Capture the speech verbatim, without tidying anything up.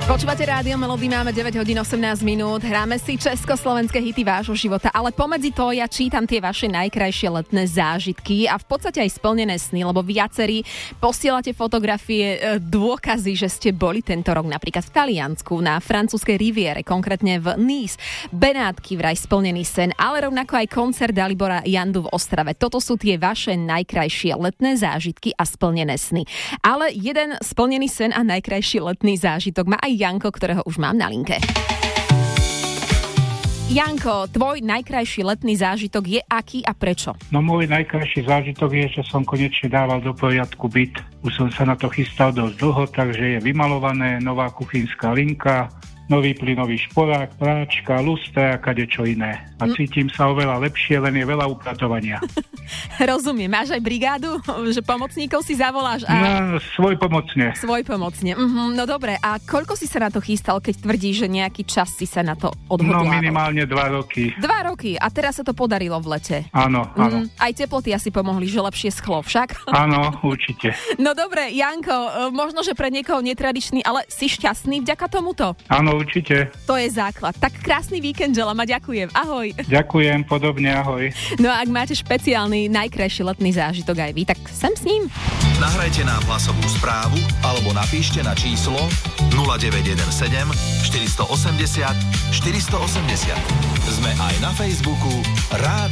Počúvate Rádio Melody, máme deväť hodín osemnásť minút, hráme si československé hity vášho života, ale pomedzi to ja čítam tie vaše najkrajšie letné zážitky a v podstate aj splnené sny, lebo viacerí posielate fotografie, dôkazy, že ste boli tento rok napríklad v Taliansku, na francúzskej riviere, konkrétne v Nice, Benátky, vraj splnený sen, ale rovnako aj koncert Dalibora Jandu v Ostrave. Toto sú tie vaše najkrajšie letné zážitky a splnené sny. Ale jeden splnený sen a najkrajší letný zážitok má aj Janko, ktorého už mám na linke. Janko, tvoj najkrajší letný zážitok je aký a prečo? No môj najkrajší zážitok je, že som konečne dával do poriadku byt. Už som sa na to chystal dosť dlho, takže je vymalované, nová kuchynská linka, nový plynový šporák, práčka, lustra a kadečo iné. A cítim sa oveľa lepšie, len je veľa upratovania. Rozumiem. Máš aj brigádu? Že pomocníkov si zavoláš? A... No, svoj pomocne. Svoj pomocne. Mhm, no dobre. A koľko si sa na to chystal, keď tvrdíš, že nejaký čas si sa na to odhodlával? No minimálne dva roky. Dva roky. A teraz sa to podarilo v lete. Áno, áno. Mhm, aj teploty asi pomohli, že lepšie schlo však? Áno, určite. No dobre, Janko, možno, že pre niekoho netradičný, ale si šťastný vďaka tomuto? Áno, určite. To je základ. Tak krásny víkend želám a ďakujem. Ahoj. Ďakujem, podobne, ahoj. No a ak máte špeciálny, najkrajší letný zážitok aj vy, tak sem s ním. Nahrajte nám hlasovú správu alebo napíšte na číslo nula deväť jeden sedem štyri osem nula štyri osem nula. Sme aj na Facebooku Rádio